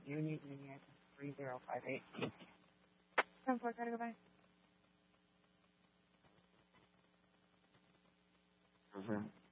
Union 3058. 10-4, try to go by. Mhm.